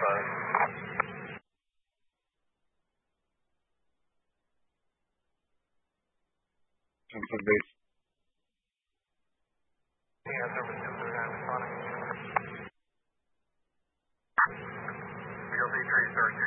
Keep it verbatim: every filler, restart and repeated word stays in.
buzz. Central base. Yeah, service two thirty nine responding. B O B three thirty.